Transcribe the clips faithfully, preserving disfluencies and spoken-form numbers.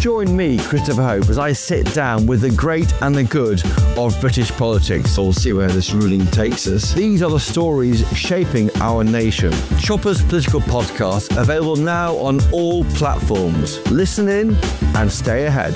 Join me, Christopher Hope, as I sit down with the great and the good of British politics. We'll see where this ruling takes us. These are the stories shaping our nation. Chopper's Political Podcast, available now on all platforms. Listen in and stay ahead.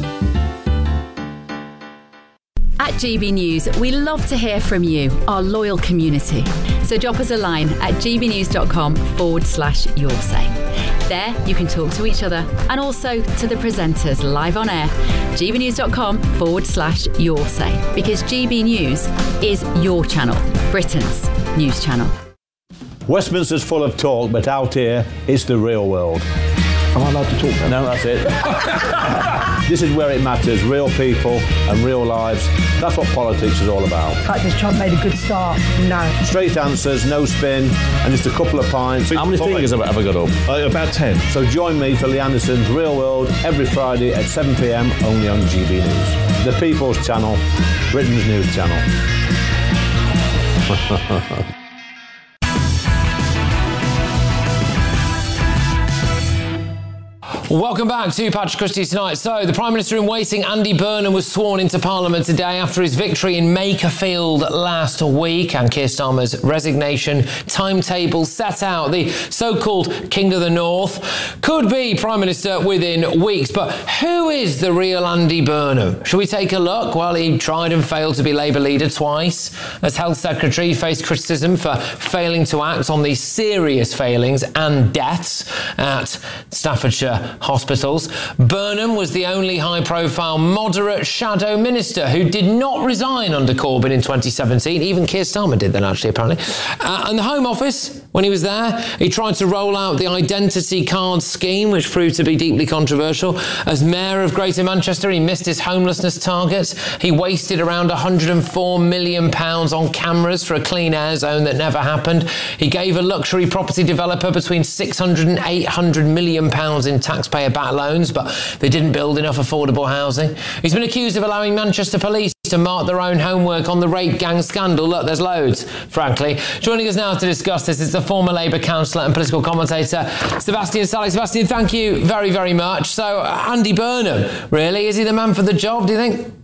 At G B News, we love to hear from you, our loyal community. So drop us a line at gbnews.com forward slash your say. There, you can talk to each other and also to the presenters live on air. gbnews.com forward slash your say. Because G B News is your channel, Britain's news channel. Westminster's full of talk, but out here, it's the real world. Am I allowed to talk now? No, that's it. This is where it matters, real people and real lives. That's what politics is all about. In fact, has Trump made a good start? No. Straight answers, no spin, and just a couple of pints. How many fingers have I got up? Uh, about ten. So join me for Lee Anderson's Real World every Friday at seven p.m, only on G B News. The People's Channel, Britain's news channel. Welcome back to Patrick Christie Tonight. So, the Prime Minister in waiting, Andy Burnham, was sworn into Parliament today after his victory in Makerfield last week, and Keir Starmer's resignation timetable set out. The so-called King of the North could be Prime Minister within weeks. But who is the real Andy Burnham? Shall we take a look? Well, he tried and failed to be Labour leader twice. As Health Secretary, he faced criticism for failing to act on the serious failings and deaths at Staffordshire hospitals. Burnham was the only high-profile moderate shadow minister who did not resign under Corbyn in twenty seventeen. Even Keir Starmer did then, actually, apparently. Uh, and the Home Office, when he was there, he tried to roll out the identity card scheme, which proved to be deeply controversial. As Mayor of Greater Manchester, he missed his homelessness targets. He wasted around one hundred four million pounds on cameras for a clean air zone that never happened. He gave a luxury property developer between six hundred and eight hundred million pounds in taxpayer back loans, but they didn't build enough affordable housing. He's been accused of allowing Manchester police to mark their own homework on the rape gang scandal. Look, there's loads, frankly. Joining us now to discuss this is the former Labour councillor and political commentator, Sebastian Salek. Sebastian, thank you very, very much. So, Andy Burnham, really, is he the man for the job, do you think?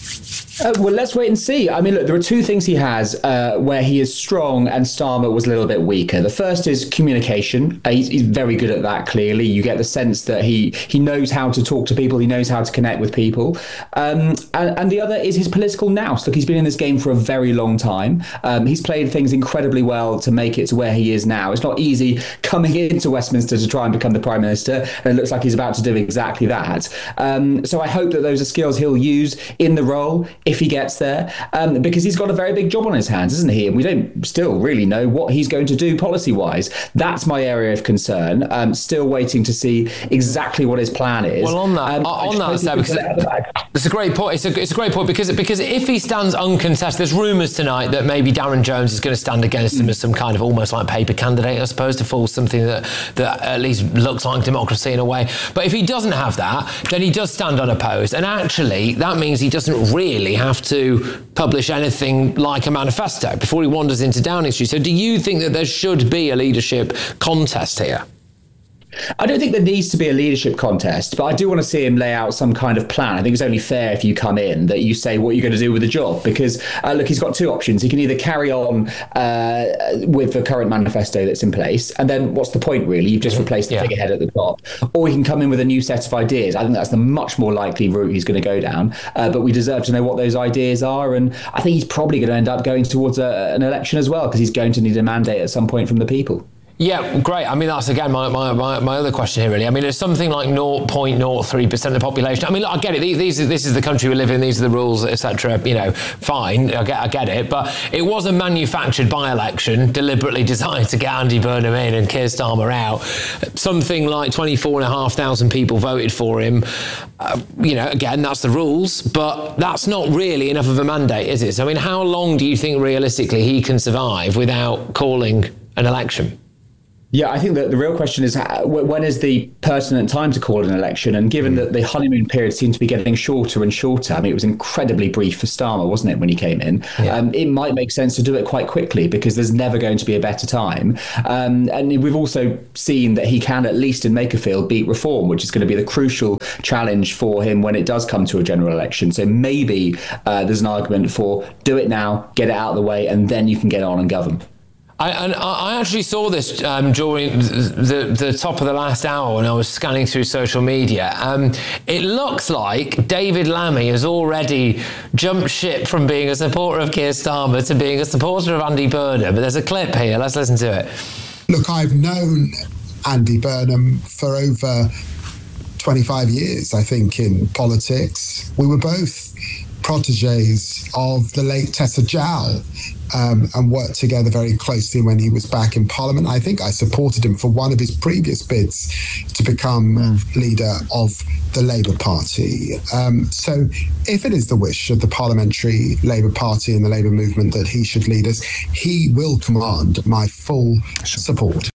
Uh, well, let's wait and see. I mean, look, there are two things he has uh, where he is strong and Starmer was a little bit weaker. The first is communication. Uh, he's, he's very good at that, clearly. You get the sense that he he knows how to talk to people. He knows how to connect with people. Um, and, and the other is his political nous. Look, he's been in this game for a very long time. Um, he's played things incredibly well to make it to where he is now. It's not easy coming into Westminster to try and become the Prime Minister, and it looks like he's about to do exactly that. Um, so I hope that those are skills he'll use in the role if he gets there, um, because he's got a very big job on his hands, isn't he? And we don't still really know what he's going to do policy-wise. That's my area of concern. Um, still waiting to see exactly what his plan is. Well, on that, um, on that, so because it's a great point. It's a, it's a great point because because if he stands uncontested, there's rumours tonight that maybe Darren Jones is going to stand against him as some kind of almost like paper candidate, I suppose, to force something that that at least looks like democracy in a way. But if he doesn't have that, then he does stand unopposed, and actually that means he doesn't really have to publish anything like a manifesto before he wanders into Downing Street. So do you think that there should be a leadership contest here? I don't think there needs to be a leadership contest, but I do want to see him lay out some kind of plan. I think it's only fair if you come in that you say what you're going to do with the job, because uh, look, he's got two options. He can either carry on uh, with the current manifesto that's in place, and then what's the point really? You've just replaced the yeah. figurehead at the top, or he can come in with a new set of ideas. I think that's the much more likely route he's going to go down, uh, but we deserve to know what those ideas are, and I think he's probably going to end up going towards a, an election as well, because he's going to need a mandate at some point from the people. Yeah, great. I mean, that's, again, my, my, my, my other question here, really. I mean, it's something like zero point zero three percent of the population. I mean, look, I get it. These, this is the country we live in. These are the rules, et cetera. You know, fine. I get, I get it. But it was a manufactured by-election, deliberately designed to get Andy Burnham in and Keir Starmer out. Something like twenty-four and a half thousand people voted for him. Uh, you know, again, that's the rules. But that's not really enough of a mandate, is it? So, I mean, how long do you think, realistically, he can survive without calling an election? Yeah, I think that the real question is how, when is the pertinent time to call an election? And given that the honeymoon period seemed to be getting shorter and shorter, I mean, it was incredibly brief for Starmer, wasn't it, when he came in? Yeah. Um, it might make sense to do it quite quickly because there's never going to be a better time. Um, and we've also seen that he can, at least in Makerfield, beat Reform, which is going to be the crucial challenge for him when it does come to a general election. So maybe uh, there's an argument for do it now, get it out of the way, and then you can get on and govern. I, and I actually saw this um, during the, the top of the last hour when I was scanning through social media. Um, it looks like David Lammy has already jumped ship from being a supporter of Keir Starmer to being a supporter of Andy Burnham. But there's a clip here. Let's listen to it. Look, I've known Andy Burnham for over twenty-five years, I think, in politics. We were both protégés of the late Tessa Jowell um, and worked together very closely when he was back in Parliament. I think I supported him for one of his previous bids to become mm. leader of the Labour Party. Um, so if it is the wish of the Parliamentary Labour Party and the Labour movement that he should lead us, he will command my full support.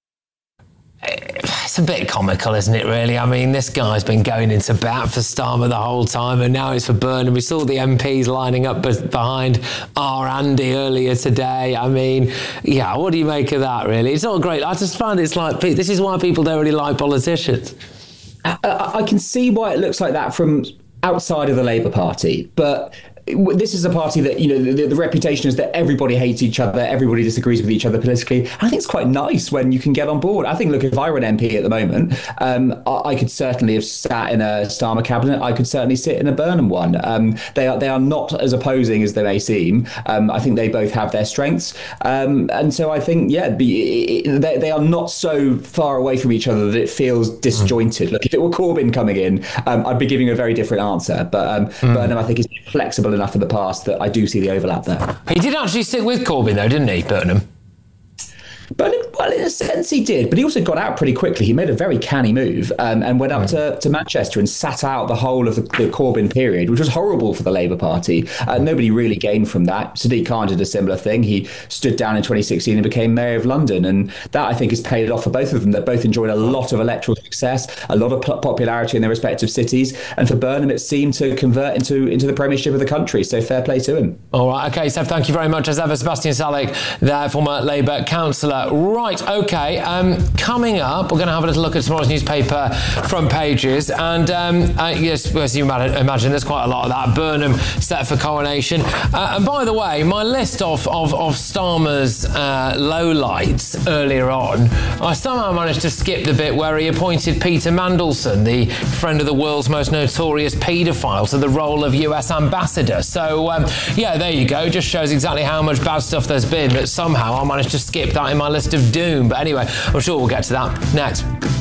It's a bit comical, isn't it, really? I mean, this guy's been going into bat for Starmer the whole time, and now it's for Burnham. We saw the M Ps lining up behind our Andy earlier today. I mean, yeah, what do you make of that, really? It's not great. I just find it's like, this is why people don't really like politicians. I, I can see why it looks like that from outside of the Labour Party, but this is a party that, you know, the, the reputation is that everybody hates each other, everybody disagrees with each other politically. I think it's quite nice when you can get on board. I think, look, if I were an M P at the moment, um, I, I could certainly have sat in a Starmer cabinet. I could certainly sit in a Burnham one. Um, they are they are not as opposing as they may seem. Um, I think they both have their strengths. Um, and so I think, yeah, be, it, they, they are not so far away from each other that it feels disjointed. Mm. Look, if it were Corbyn coming in, um, I'd be giving a very different answer. But um, mm. Burnham, I think, is flexible enough in the past that I do see the overlap there. He did actually stick with Corbyn, though, didn't he, Burnham? But well, in a sense he did, but he also got out pretty quickly. He made a very canny move um, and went up to, to Manchester and sat out the whole of the, the Corbyn period, which was horrible for the Labour Party. Uh, nobody really gained from that. Sadiq Khan did a similar thing. He stood down in twenty sixteen and became Mayor of London, and that, I think, has paid off for both of them. They both enjoyed a lot of electoral success, a lot of popularity in their respective cities, and for Burnham it seemed to convert into, into the premiership of the country, so fair play to him. All right, OK, so thank you very much, as ever, Sebastian Salek, the former Labour councillor. Right, OK, um, coming up, we're going to have a little look at tomorrow's newspaper front pages. And um, uh, yes, as you imagine, there's quite a lot of that. Burnham set for coronation. Uh, and by the way, my list of, of, of Starmer's uh, lowlights earlier on, I somehow managed to skip the bit where he appointed Peter Mandelson, the friend of the world's most notorious paedophile, to the role of U S ambassador. So, um, yeah, there you go. Just shows exactly how much bad stuff there's been, but somehow I managed to skip that in my list of doom. But anyway, I'm sure we'll get to that next.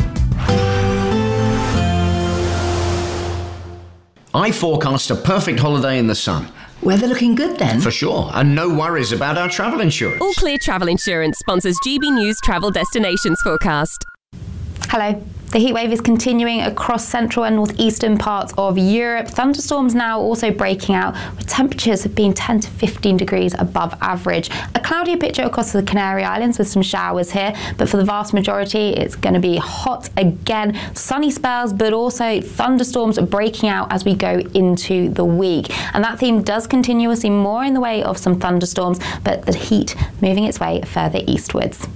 I forecast a perfect holiday in the sun. Weather looking good then? For sure, and no worries about our travel insurance. All Clear Travel Insurance sponsors G B News Travel Destinations Forecast. Hello. The heatwave is continuing across central and northeastern parts of Europe. Thunderstorms now also breaking out, with temperatures being ten to fifteen degrees above average. A cloudier picture across the Canary Islands with some showers here, but for the vast majority, it's going to be hot again. Sunny spells, but also thunderstorms breaking out as we go into the week. And that theme does continue. We'll see more in the way of some thunderstorms, but the heat moving its way further eastwards.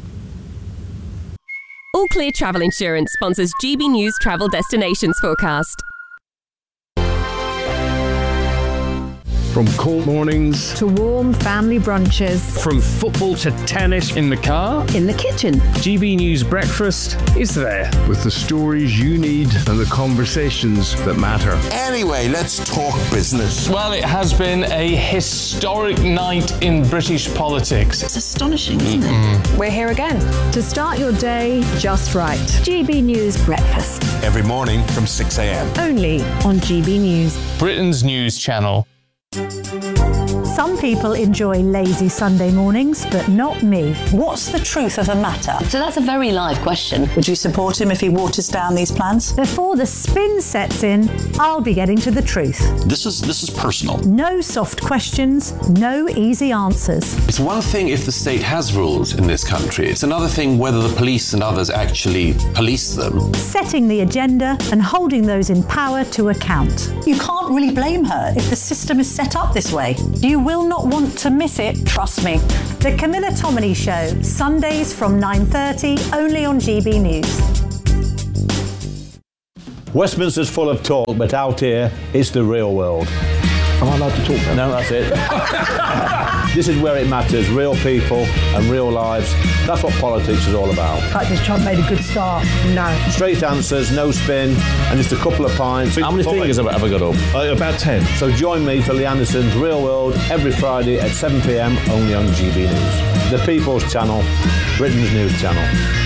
All Clear Travel Insurance sponsors G B News Travel Destinations Forecast. From cold mornings to warm family brunches, from football to tennis, in the car, in the kitchen, G B News Breakfast is there with the stories you need and the conversations that matter. Anyway, let's talk business. Well, it has been a historic night in British politics. It's astonishing, isn't mm-hmm. it? We're here again to start your day just right. G B News Breakfast. Every morning from six a.m. Only on G B News. Britain's news channel. Some people enjoy lazy Sunday mornings, but not me. What's the truth of the matter? So that's a very live question. Would you support him if he waters down these plans? Before the spin sets in, I'll be getting to the truth. This is this is personal. No soft questions, no easy answers. It's one thing if the state has rules in this country. It's another thing whether the police and others actually police them. Setting the agenda and holding those in power to account. You can't really blame her if the system is set up this way. You will not want to miss it, trust me. The Camilla Tominey Show, Sundays from nine thirty, only on G B News. Westminster's full of talk, but out here, it's the real world. Am I allowed to talk now? No, that's it. This is where it matters, real people and real lives. That's what politics is all about. In fact, has Trump made a good start? No. Straight answers, no spin, and just a couple of pints. How many fingers have I ever got up? Uh, about ten. So join me for Lee Anderson's Real World every Friday at seven p m only on G B News. The People's Channel, Britain's news channel.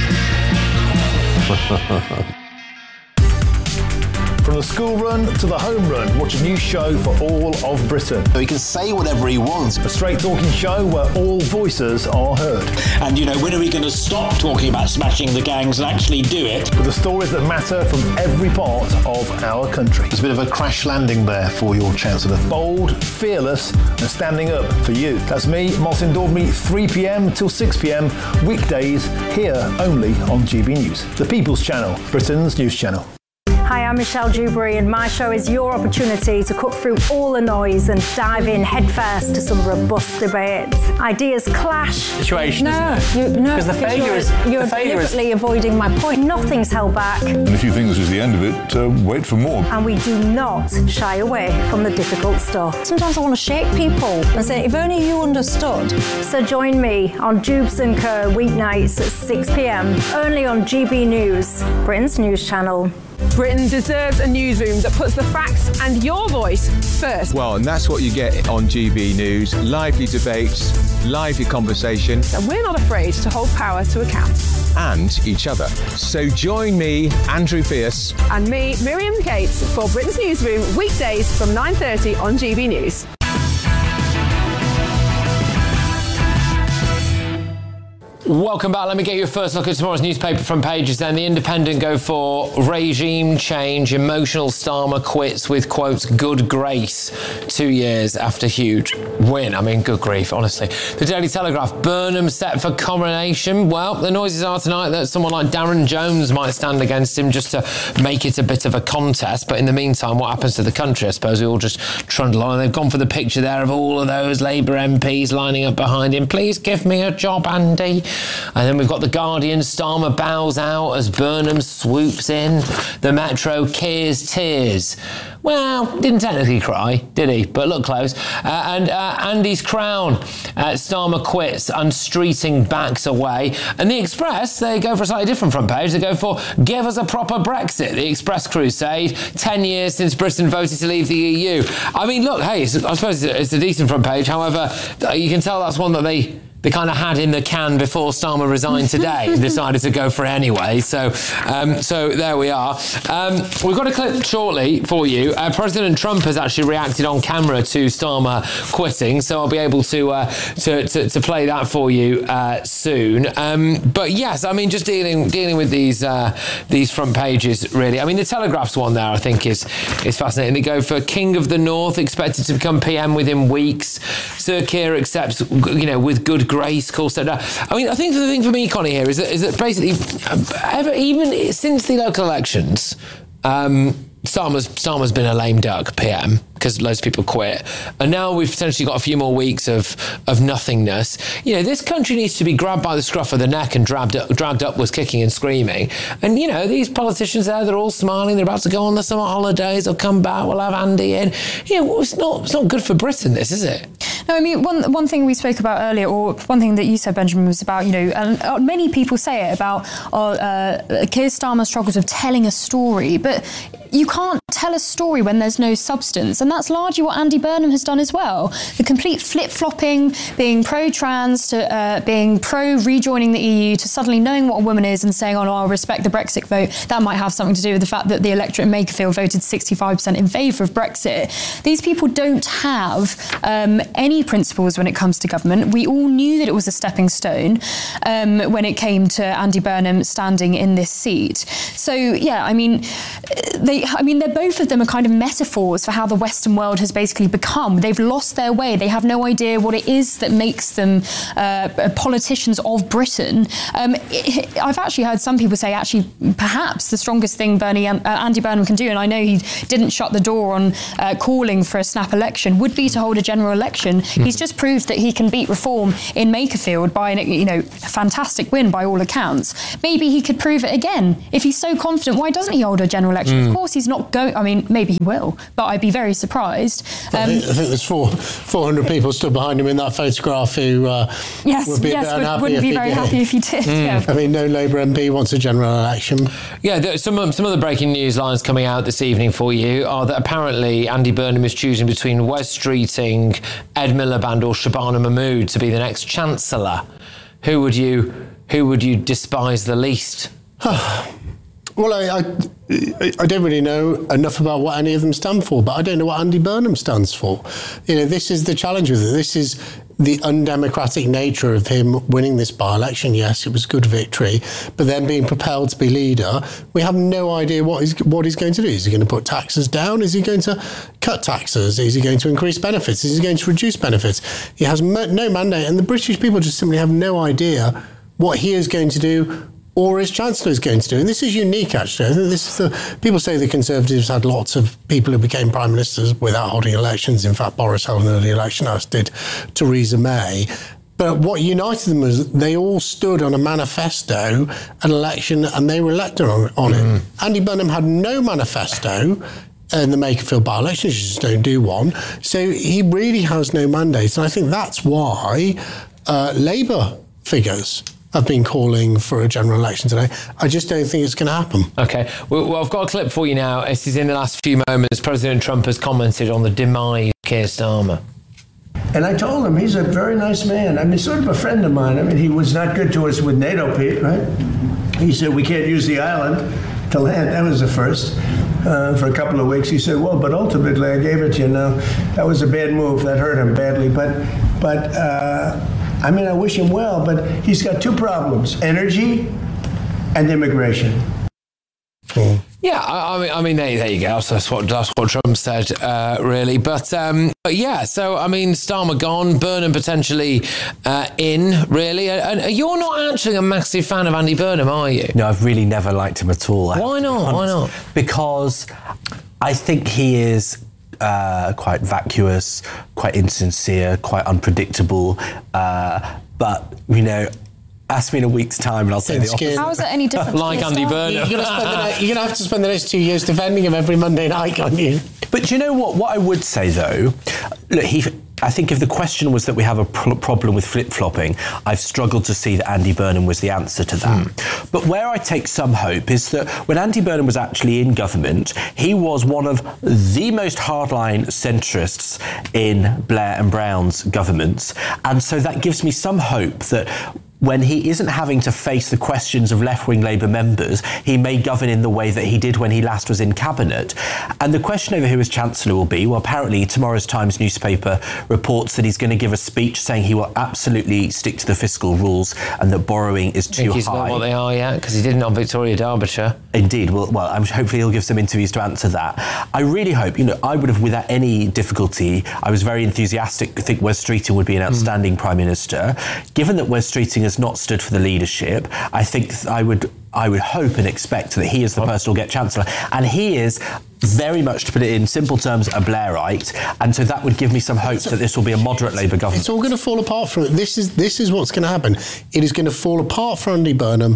From the school run to the home run, watch a new show for all of Britain. He can say whatever he wants. A straight talking show where all voices are heard. And, you know, when are we going to stop talking about smashing the gangs and actually do it? With the stories that matter from every part of our country. There's a bit of a crash landing there for your Chancellor. Bold, fearless and standing up for you. That's me, Martin Daubney, three p m till six p m, weekdays, here only on G B News. The People's Channel, Britain's news channel. Hi, I'm Michelle Dewberry, and my show is your opportunity to cut through all the noise and dive in headfirst to some robust debates. Ideas clash. Situation, no, isn't it? You, no, because the failure you're, is you're the failure deliberately is... avoiding my point. Nothing's held back. And if you think this is the end of it, uh, wait for more. And we do not shy away from the difficult stuff. Sometimes I want to shake people and say, if only you understood. So join me on Jubes and Co weeknights at six p m only on G B News, Britain's news channel. Britain deserves a newsroom that puts the facts and your voice first. Well, and that's what you get on G B News. Lively debates, lively conversation. And we're not afraid to hold power to account. And each other. So join me, Andrew Pierce. And me, Miriam Cates, for Britain's Newsroom, weekdays from nine thirty on G B News. Welcome back. Let me get you a first look at tomorrow's newspaper front pages. Then The Independent go for regime change. Emotional Starmer quits with, quotes, good grace two years after huge win. I mean, good grief, honestly. The Daily Telegraph, Burnham set for coronation. Well, the noises are tonight that someone like Darren Jones might stand against him just to make it a bit of a contest. But in the meantime, what happens to the country? I suppose we all just trundle on. They've gone for the picture there of all of those Labour M Ps lining up behind him. Please give me a job, Andy. And then we've got The Guardian, Starmer bows out as Burnham swoops in. The Metro, Keir's tears. Well, didn't technically cry, did he? But look close. Uh, and uh, Andy's crown. Uh, Starmer quits, Unstreeting backs away. And The Express, they go for a slightly different front page. They go for give us a proper Brexit. The Express crusade, ten years since Britain voted to leave the E U. I mean, look, hey, it's, I suppose it's a, it's a decent front page. However, you can tell that's one that they... They kind of had in the can before Starmer resigned today and decided to go for it anyway. So um, so there we are. Um, we've got a clip shortly for you. Uh, President Trump has actually reacted on camera to Starmer quitting, so I'll be able to uh, to, to, to play that for you uh, soon. Um, but yes, I mean, just dealing dealing with these uh, these front pages, really. I mean, the Telegraph's one there, I think, is, is fascinating. They go for King of the North, expected to become P M within weeks. Sir Keir accepts, you know, with good grace, calls that. I mean, I think the thing for me, Connie, here is that, is that basically, ever, even since the local elections, um, Starmer's, Starmer's been a lame duck P M because loads of people quit. And now we've potentially got a few more weeks of, of nothingness. You know, this country needs to be grabbed by the scruff of the neck and dragged, up, dragged upwards, kicking and screaming. And, you know, these politicians there, they're all smiling. They're about to go on the summer holidays. They'll come back. We'll have Andy in. You know, it's not, it's not good for Britain, this, is it? No, I mean, one one thing we spoke about earlier, or one thing that you said, Benjamin, was about, you know, and many people say it about uh, uh, Keir Starmer struggles of telling a story, but you can't tell a story when there's no substance. And that's largely what Andy Burnham has done as well. The complete flip-flopping, being pro-trans to uh, being pro-rejoining the E U to suddenly knowing what a woman is and saying, oh, no, I'll respect the Brexit vote. That might have something to do with the fact that the electorate in Makerfield voted sixty-five percent in favour of Brexit. These people don't have um, any principles when it comes to government. We all knew that it was a stepping stone um, when it came to Andy Burnham standing in this seat. So, yeah, I mean, they, I mean, they're both of them are kind of metaphors for how the Western world has basically become. They've lost their way. They have no idea what it is that makes them uh, politicians of Britain. Um, it, I've actually heard some people say, actually, perhaps the strongest thing Bernie, uh, Andy Burnham can do, and I know he didn't shut the door on uh, calling for a snap election, would be to hold a general election. Mm. He's just proved that he can beat Reform in Makerfield by, an, you know, a fantastic win by all accounts. Maybe he could prove it again. If he's so confident, why doesn't he hold a general election? Mm. Of course he's not going, I mean, maybe he will, but I'd be very surprised. Um, I, think, I think there's four, four hundred people stood behind him in that photograph who uh, yes, would be yes, a bit unhappy would, wouldn't if be he very did. happy if he did. Mm. Yeah. I mean, no Labour M P wants a general election. Yeah, there, some, some of the breaking news lines coming out this evening for you are that apparently Andy Burnham is choosing between Wes Streeting, Ed Miliband or Shabana Mahmood to be the next Chancellor. Who would you, who would you despise the least? Well, I, I, I don't really know enough about what any of them stand for, but I don't know what Andy Burnham stands for. You know, this is the challenge with it. This is the undemocratic nature of him winning this by-election. Yes, it was a good victory, but then being propelled to be leader, we have no idea what he's, what he's going to do. Is he going to put taxes down? Is he going to cut taxes? Is he going to increase benefits? Is he going to reduce benefits? He has no mandate, and the British people just simply have no idea what he is going to do or his Chancellor is going to do. And this is unique, actually. I think this is the, people say the Conservatives had lots of people who became Prime Ministers without holding elections. In fact, Boris held an early election, as did Theresa May. But what united them was they all stood on a manifesto, an election, and they were elected on, on mm. it. Andy Burnham had no manifesto in the Makerfield by-elections. You just don't do one. So he really has no mandate. And I think that's why uh, Labour figures have been calling for a general election today. I just don't think it's going to happen. OK. Well, well, I've got a clip for you now. This is in the last few moments. President Trump has commented on the demise of Keir Starmer. And I told him he's a very nice man. I mean, sort of a friend of mine. I mean, he was not good to us with NATO, Pete, right? He said, we can't use the island to land. That was the first. Uh, for a couple of weeks, he said, well, but ultimately I gave it to you. Now, that was a bad move. That hurt him badly. But, but, uh, I mean, I wish him well, but he's got two problems, energy and immigration. Cool. Yeah, I, I mean, I mean, there, there you go. So that's what that's what Trump said, uh, really. But um, but yeah, so I mean, Starmer gone, Burnham potentially uh, in, really. And you're not actually a massive fan of Andy Burnham, are you? No, I've really never liked him at all. Why not? Why not? Because I think he is Uh, quite vacuous, quite insincere, quite unpredictable. Uh, but, you know, ask me in a week's time and I'll say the opposite. How is it any different? Like Andy Burnham. You're going to have to spend the next two years defending him every Monday night, aren't you? But do you know what? What I would say, though, look, he... I think if the question was that we have a pr- problem with flip-flopping, I've struggled to see that Andy Burnham was the answer to that. Mm. But where I take some hope is that when Andy Burnham was actually in government, he was one of the most hardline centrists in Blair and Brown's governments. And so that gives me some hope that when he isn't having to face the questions of left-wing Labour members, he may govern in the way that he did when he last was in Cabinet. And the question over who his Chancellor will be, well, apparently tomorrow's Times newspaper reports that he's going to give a speech saying he will absolutely stick to the fiscal rules and that borrowing is too I think he's high. not what they are yet, because he didn't on Victoria Derbyshire. Indeed. Well, well, I'm, hopefully he'll give some interviews to answer that. I really hope, you know, I would have, without any difficulty, I was very enthusiastic. I think Wes Streeting would be an outstanding mm. Prime Minister. Given that Wes Streeting has not stood for the leadership, I think I would I would hope and expect that he is the person who'll get Chancellor. And he is very much, to put it in simple terms, a Blairite. And so that would give me some hope that this will be a moderate Labour government. It's all going to fall apart from it. This is, this is what's going to happen. It is going to fall apart for Andy Burnham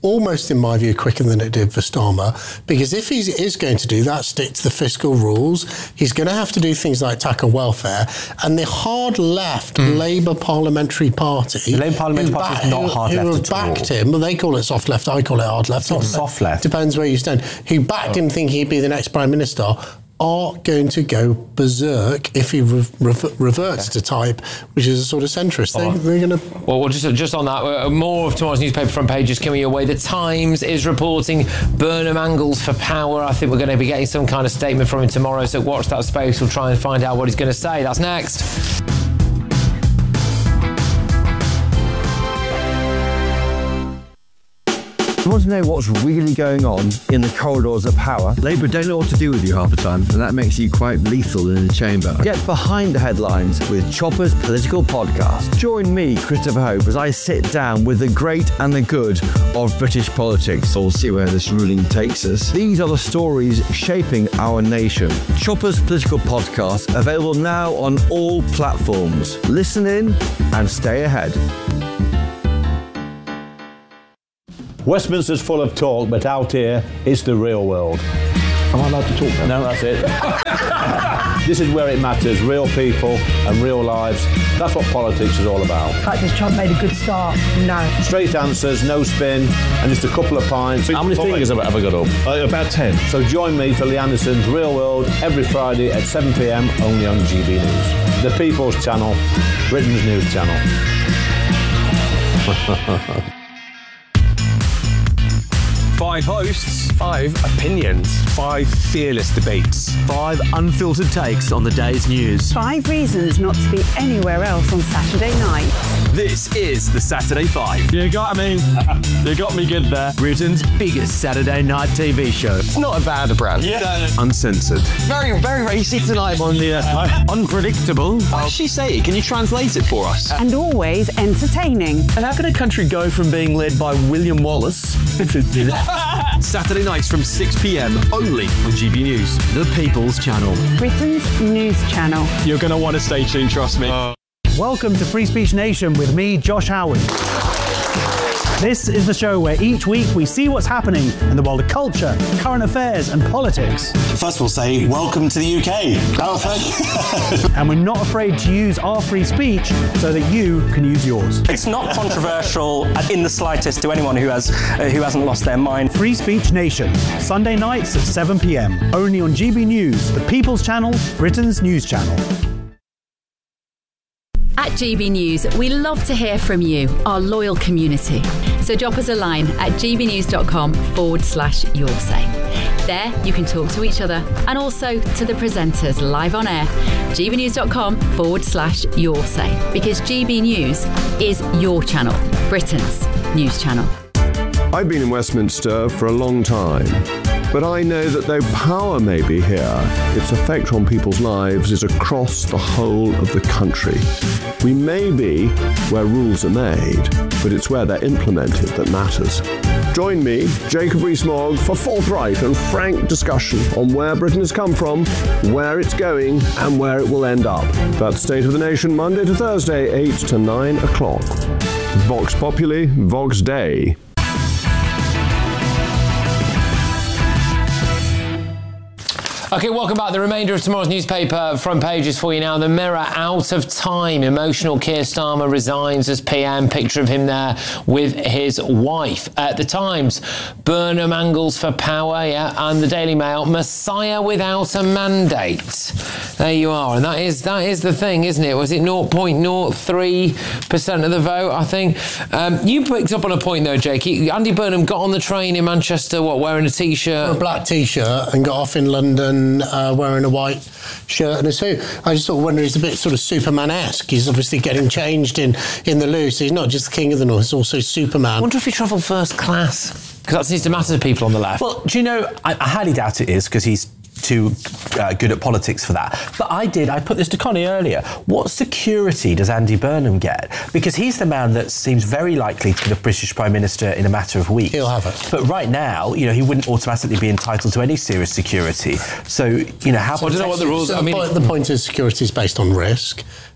almost, in my view, quicker than it did for Starmer, because if he is going to do that, stick to the fiscal rules, he's going to have to do things like tackle welfare, and the hard left mm. Labour Parliamentary Party, the Labour Parliamentary Party back, is not hard who, left who at have backed all. him, well, they call it soft left, I call it hard left. It's not soft left. Depends where you stand. Who backed oh. him thinking he'd be the next Prime Minister, are going to go berserk if he re- re- reverts okay. to type, which is a sort of centrist thing. Oh. They're going to. Well, well, just just on that, uh, more of tomorrow's newspaper front pages coming your way. The Times is reporting Burnham angles for power. I think we're going to be getting some kind of statement from him tomorrow. So watch that space. We'll try and find out what he's going to say. That's next. You want to know what's really going on in the corridors of power? Labour don't know what to do with you half the time, and that makes you quite lethal in the chamber. Get behind the headlines with Chopper's Political Podcast. Join me, Christopher Hope, as I sit down with the great and the good of British politics. We'll see where this ruling takes us. These are the stories shaping our nation. Chopper's Political Podcast, available now on all platforms. Listen in and stay ahead. Westminster's full of talk, but out here, it's the real world. Am I allowed to talk now? No, that's it. This is where it matters, real people and real lives. That's what politics is all about. In fact, has Trump made a good start? No. Straight answers, no spin, and just a couple of pints. How many fingers have I ever got up? Uh, about ten. So join me for Lee Anderson's Real World every Friday at seven p.m, only on G B News. The People's Channel, Britain's news channel. Five hosts, five opinions, five fearless debates, five unfiltered takes on the day's news. Five reasons not to be anywhere else on Saturday night. This is the Saturday Five. You got me. You got me good there. Britain's biggest Saturday night T V show. It's not a bad brand. Yeah. Uncensored. Very, very racy tonight on the uh, unpredictable. What did she say? Can you translate it for us? And always entertaining. And how can a country go from being led by William Wallace Saturday nights from six p.m. only on G B News, the People's Channel. Britain's news channel. You're going to want to stay tuned, trust me. Uh. Welcome to Free Speech Nation with me, Josh Howard. This is the show where each week we see what's happening in the world of culture, current affairs and politics. First we'll say, welcome to the U K. And we're not afraid to use our free speech so that you can use yours. It's not controversial in the slightest to anyone who, has, uh, who hasn't lost their mind. Free Speech Nation, Sunday nights at seven p.m. Only on G B News, the People's Channel, Britain's news channel. At G B News, we love to hear from you, our loyal community. So drop us a line at gbnews.com forward slash your say. There, you can talk to each other and also to the presenters live on air. gbnews.com forward slash your say. Because G B News is your channel, Britain's news channel. I've been in Westminster for a long time, but I know that though power may be here, its effect on people's lives is across the whole of the country. We may be where rules are made, but it's where they're implemented that matters. Join me, Jacob Rees-Mogg, for forthright and frank discussion on where Britain has come from, where it's going, and where it will end up. That's State of the Nation, Monday to Thursday, eight to nine o'clock. Vox Populi, Vox Dei. OK, welcome back. The remainder of tomorrow's newspaper front pages for you now. The Mirror, out of time. Emotional Keir Starmer resigns as P M. Picture of him there with his wife. At the Times, Burnham angles for power, yeah. And the Daily Mail, Messiah without a mandate. There you are. And that is that is the thing, isn't it? Was it zero point zero three percent of the vote, I think? Um, you picked up on a point, though, Jake. He, Andy Burnham got on the train in Manchester, what, wearing a T-shirt? A black T-shirt, and got off in London Uh, wearing a white shirt and a suit. I just sort of wonder, he's a bit sort of Superman-esque. He's obviously getting changed in, in the loo, so he's not just the King of the North, he's also Superman. I wonder if he travelled first class, because that seems to matter to people on the left. Well, do you know, I, I highly doubt it is, because he's too uh, good at politics for that. But I did, I put this to Connie earlier, what security does Andy Burnham get? Because he's the man that seems very likely to be the British Prime Minister in a matter of weeks. He'll have it. But right now, you know, he wouldn't automatically be entitled to any serious security. So, you know, how... So I don't know what the rules... So I mean, the point is security is based on risk.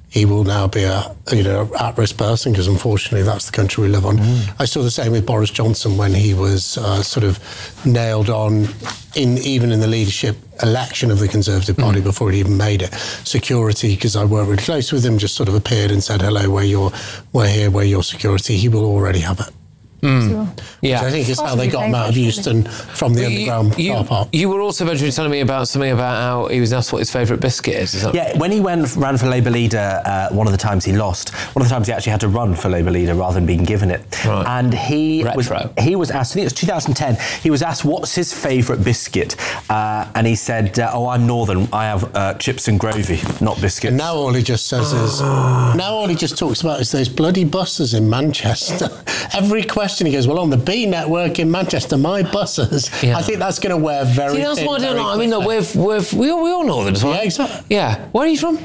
he will now be a you know at-risk person, because unfortunately that's the country we live on. Mm. I saw the same with Boris Johnson when he was uh, sort of nailed on, in even in the leadership election of the Conservative Party mm. before he even made it. Security, because I worked really close with him, just sort of appeared and said, hello, we're, your, we're here, we're your security. He will already have it. Mm. Sure. Yeah, Which I think is how they got him out of Euston from the you, underground you, car park. You were also eventually telling me about something about how he was asked what his favourite biscuit is. is that yeah, when he went ran for Labour leader, uh, one of the times he lost. One of the times he actually had to run for Labour leader rather than being given it. Right. And he Retro. was he was asked. I think it was two thousand ten. He was asked what's his favourite biscuit, uh, and he said, uh, "Oh, I'm Northern. I have uh, chips and gravy, not biscuits." And now all he just says is, now all he just talks about is those bloody buses in Manchester. Every question he goes, well, on the B network in Manchester, my buses. Yeah. I think that's going to wear very. See, that's thin, what I don't very know. I mean, look, we're, we're, we all, we all know that as well. Yeah, exactly. Yeah. Where are you from?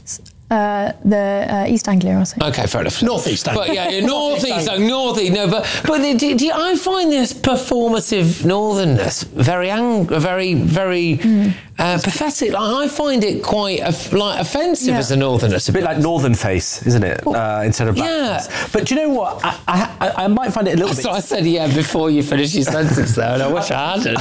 Uh, the uh, East Anglia, I think. Okay, fair enough. North East Anglia. But yeah, yeah North East Anglia, North East. No, but but the, do, do, I find this performative northernness very ang- very very mm. uh, pathetic. Like, I find it quite uh, like offensive yeah. as a northerner. It's a bit like Northern face, isn't it? Uh, instead of black yeah. face. But do you know what? I, I, I might find it a little so bit. I said yeah before you finished your sentence there, and I wish I hadn't.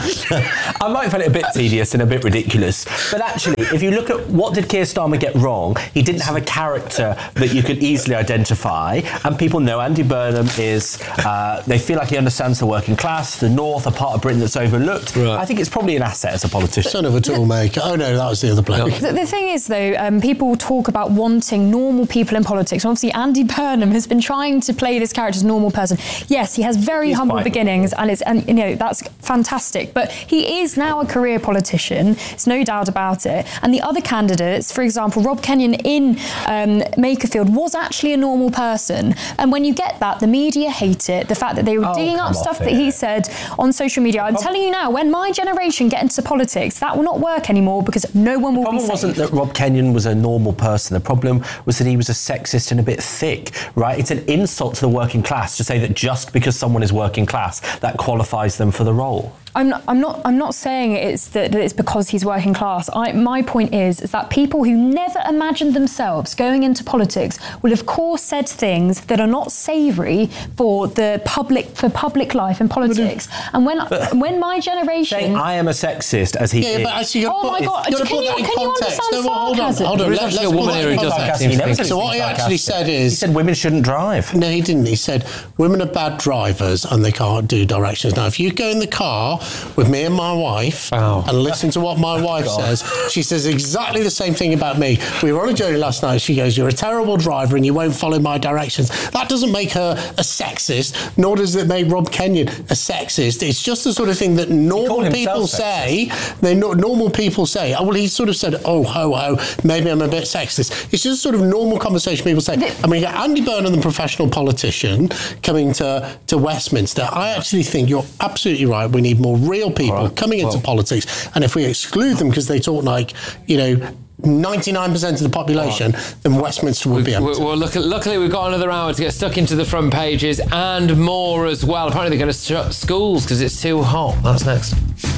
I might find it a bit tedious and a bit ridiculous. But actually, if you look at what did Keir Starmer get wrong, he didn't have a character that you could easily identify, and people know Andy Burnham is. Uh, they feel like he understands the working class, the North, a part of Britain that's overlooked. Right. I think it's probably an asset as a politician. Son of a toolmaker. Oh no, that was the other bloke. The, the thing is, though, um, people talk about wanting normal people in politics. Obviously, Andy Burnham has been trying to play this character as a normal person. Yes, he has very He's humble fine. beginnings, and it's and you know that's fantastic. But he is now a career politician. There's no doubt about it. And the other candidates, for example, Rob Kenyon in um, Makerfield was actually a normal person. And when you get that, the media hate it. The fact that they were Oh, digging up come stuff off that it. he said on social media. I'm telling you now, when my generation get into politics, that will not work anymore because no one will The be problem safe. wasn't that Rob Kenyon was a normal person. The problem was that he was a sexist and a bit thick, right? It's an insult to the working class to say that just because someone is working class, that qualifies them for the role. I'm not, I'm not. I'm not saying it's that, that it's because he's working class. I, my point is, is that people who never imagined themselves going into politics will, of course, said things that are not savoury for the public for public life and politics. And when when my generation, saying I am a sexist as he Yeah, is. but actually, you oh my God, you can you, can you understand no, well, hold on, sarcasm? hold on. There is Let, actually let's a woman put here that who in does context. that. He never said So he what he was actually sarcastic. said is, he said women shouldn't drive. No, he didn't. He said women are bad drivers and they can't do directions. Now, if you go in the car with me and my wife oh. and listen to what my wife God. says, she says exactly the same thing about me. We were on a journey last night. She goes, "You're a terrible driver and you won't follow my directions." That doesn't make her a sexist, nor does it make Rob Kenyon a sexist. It's just the sort of thing that normal people say. They no, normal people say. Oh, well, he sort of said, "Oh, ho, ho, maybe I'm a bit sexist." It's just sort of normal conversation people say. I mean, you got Andy Burnham, the professional politician, coming to, to Westminster. I actually think you're absolutely right. We need more real people right. coming into well. politics. And if we exclude them because they talk like, you know, ninety-nine percent of the population, right. then Westminster would we, be empty. Well, look, luckily we've got another hour to get stuck into the front pages and more as well. Apparently they're going to shut schools because it's too hot. That's next.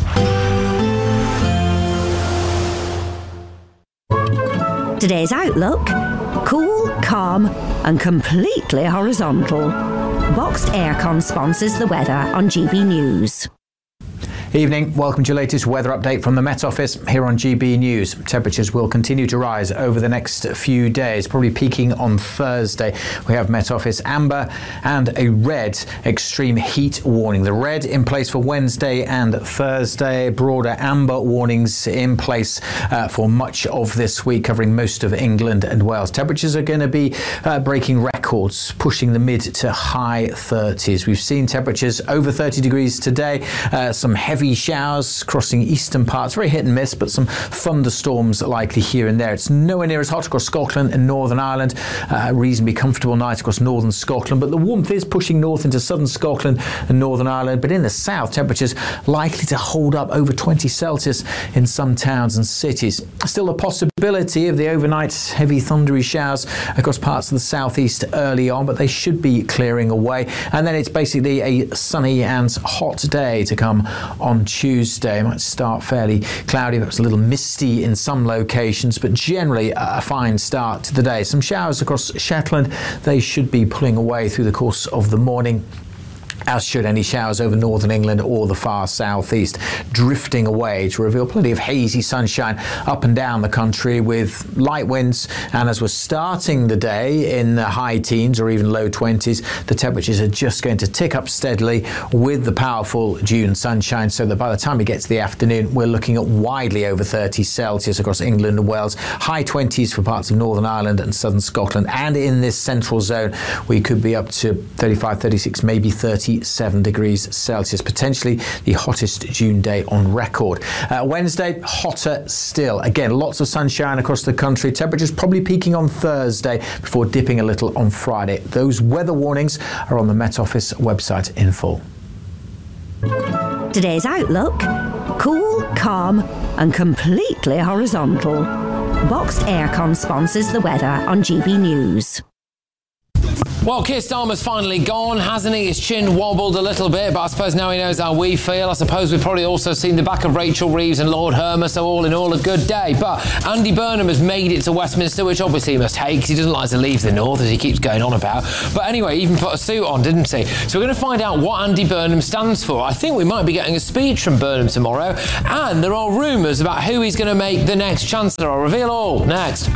Today's Outlook: cool, calm and completely horizontal. Boxed Aircon sponsors the weather on G B News. Evening, welcome to your latest weather update from the Met Office here on G B News. Temperatures will continue to rise over the next few days, probably peaking on Thursday. We have Met Office amber and a red extreme heat warning. The red in place for Wednesday and Thursday, broader amber warnings in place uh, for much of this week, covering most of England and Wales. Temperatures are going to be uh, breaking records, pushing the mid to high thirties. We've seen temperatures over thirty degrees today, uh, some heavy Heavy showers crossing eastern parts, very hit and miss, but some thunderstorms likely here and there. It's nowhere near as hot across Scotland and Northern Ireland. Uh, a reasonably comfortable night across northern Scotland, but the warmth is pushing north into southern Scotland and Northern Ireland. But in the south, temperatures likely to hold up over twenty Celsius in some towns and cities. Still a possibility possibility of the overnight heavy thundery showers across parts of the southeast early on, but they should be clearing away. And then it's basically a sunny and hot day to come on Tuesday. It might start fairly cloudy, perhaps a little misty in some locations, but generally a fine start to the day. Some showers across Shetland. They should be pulling away through the course of the morning, as should any showers over northern England or the far southeast, drifting away to reveal plenty of hazy sunshine up and down the country with light winds. And as we're starting the day in the high teens or even low twenties, the temperatures are just going to tick up steadily with the powerful June sunshine, so that by the time we get to the afternoon, we're looking at widely over thirty Celsius across England and Wales, high twenties for parts of Northern Ireland and southern Scotland, and in this central zone we could be up to thirty-five, thirty-six, maybe thirty-seven degrees Celsius, potentially the hottest June day on record. Uh, Wednesday, hotter still. Again, lots of sunshine across the country. Temperatures probably peaking on Thursday before dipping a little on Friday. Those weather warnings are on the Met Office website in full. Today's outlook: cool, calm and completely horizontal. Boxed Aircon sponsors the weather on G B News. Well, Keir Starmer's finally gone, hasn't he? His chin wobbled a little bit, but I suppose now he knows how we feel. I suppose we've probably also seen the back of Rachel Reeves and Lord Hermer, so all in all, a good day. But Andy Burnham has made it to Westminster, which obviously he must hate, because he doesn't like to leave the North, as he keeps going on about. But anyway, he even put a suit on, didn't he? So we're going to find out what Andy Burnham stands for. I think we might be getting a speech from Burnham tomorrow, and there are rumours about who he's going to make the next Chancellor. I'll reveal all next.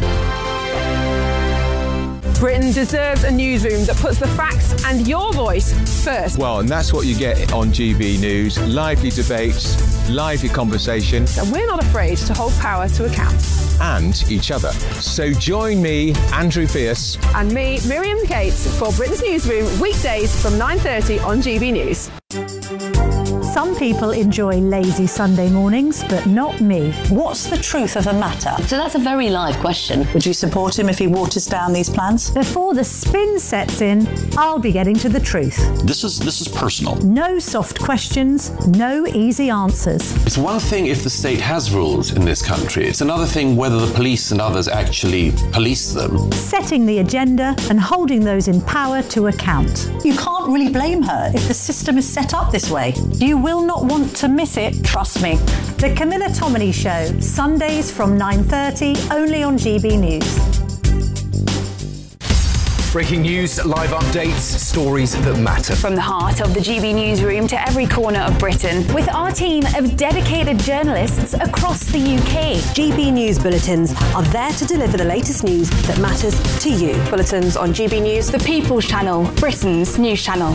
Britain deserves a newsroom that puts the facts and your voice first. Well, and that's what you get on G B News. Lively debates, lively conversation. And we're not afraid to hold power to account. And each other. So join me, Andrew Pierce. And me, Miriam Cates, for Britain's Newsroom, weekdays from nine thirty on G B News. Some people enjoy lazy Sunday mornings, but not me. What's the truth of the matter? So that's a very live question. Would you support him if he waters down these plans? Before the spin sets in, I'll be getting to the truth. This is this is personal. No soft questions, no easy answers. It's one thing if the state has rules in this country. It's another thing whether the police and others actually police them. Setting the agenda and holding those in power to account. You can't really blame her if the system is set up this way. You will not want to miss it, trust me. The Camilla Tominey Show, Sundays from nine thirty, only on G B News. Breaking news, live updates, stories that matter. From the heart of the G B Newsroom to every corner of Britain, with our team of dedicated journalists across the U K. G B News bulletins are there to deliver the latest news that matters to you. Bulletins on G B News, the People's Channel, Britain's news channel.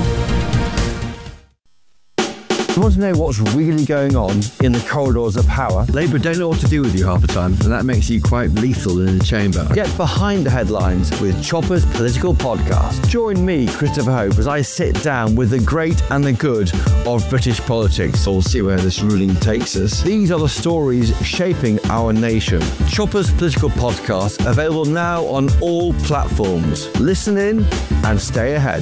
You want to know what's really going on in the corridors of power? Labour don't know what to do with you half the time, and that makes you quite lethal in the chamber. Get behind the headlines with Chopper's Political Podcast. Join me, Christopher Hope, as I sit down with the great and the good of British politics. We'll see where this ruling takes us. These are the stories shaping our nation. Chopper's Political Podcast, available now on all platforms. Listen in and stay ahead.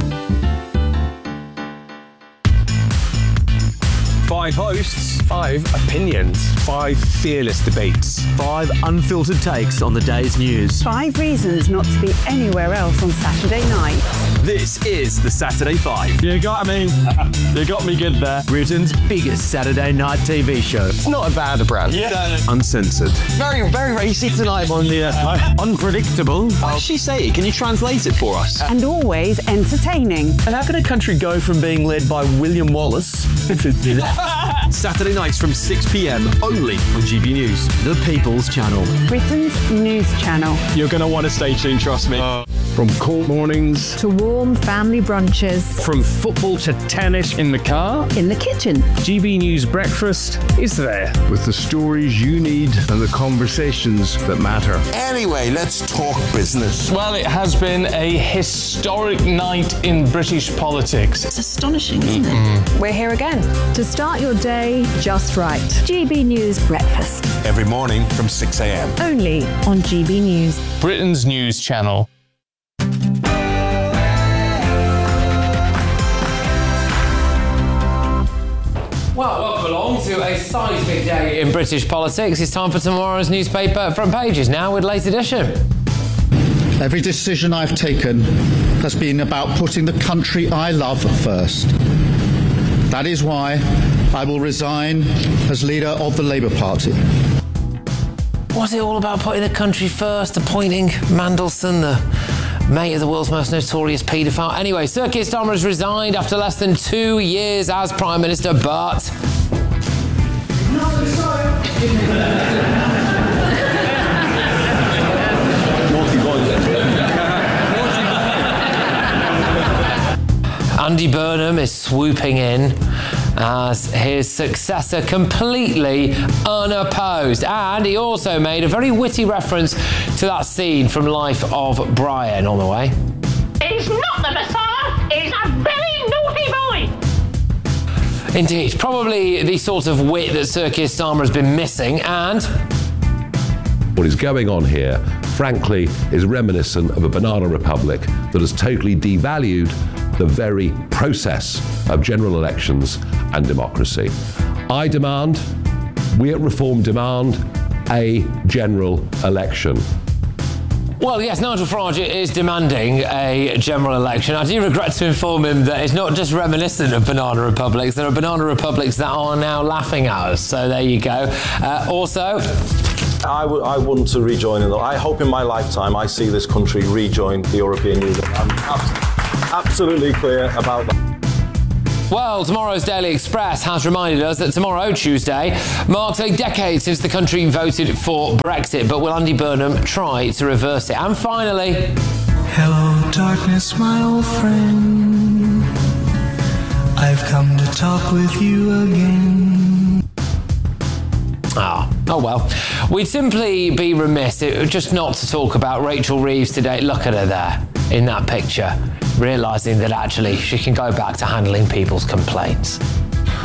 Five hosts, five opinions, five fearless debates, five unfiltered takes on the day's news. Five reasons not to be anywhere else on Saturday night. This is the Saturday Five. You got me. You got me good there. Britain's biggest Saturday night T V show. It's not a bad brand. Yeah. Uncensored. Very, very racy tonight on the uh, unpredictable. What did she say? Can you translate it for us? And always entertaining. And how can a country go from being led by William Wallace to Saturday nights from six p.m. only on G B News, the People's Channel. Britain's news channel. You're going to want to stay tuned, trust me. Uh, from cold mornings to warm family brunches. From football to tennis in the car. In the kitchen. G B News breakfast is there. With the stories you need and the conversations that matter. Anyway, let's talk business. Well, it has been a historic night in British politics. It's astonishing, isn't it? Mm-hmm. We're here again to start your day just right. G B News Breakfast. Every morning from six a.m. Only on G B News. Britain's news channel. Well, welcome along to a seismic day in British politics. It's time for tomorrow's newspaper front pages now with Late Edition. Every decision I've taken has been about putting the country I love first. That is why I will resign as leader of the Labour Party. Was it all about putting the country first, appointing Mandelson, the mate of the world's most notorious paedophile? Anyway, Sir Keir Starmer has resigned after less than two years as Prime Minister, but... Andy Burnham is swooping in as his successor completely unopposed. And he also made a very witty reference to that scene from Life of Brian on the way. He's not the Messiah, he's a very naughty boy. Indeed, probably the sort of wit that Sir Keir Starmer has been missing, and... What is going on here, frankly, is reminiscent of a banana republic that has totally devalued the very process of general elections and democracy. I demand, we at Reform demand, a general election. Well, yes, Nigel Farage is demanding a general election. I do regret to inform him that it's not just reminiscent of banana republics. There are banana republics that are now laughing at us. So there you go. Uh, also... I, w- I want to rejoin. In the, I hope in my lifetime I see this country rejoin the European Union. I'm ab- absolutely clear about that. Well, tomorrow's Daily Express has reminded us that tomorrow, Tuesday, marks a decade since the country voted for Brexit. But will Andy Burnham try to reverse it? And finally... Hello, darkness, my old friend. I've come to talk with you again. Ah, oh well. We'd simply be remiss just not to talk about Rachel Reeves today. Look at her there in that picture, realising that actually she can go back to handling people's complaints.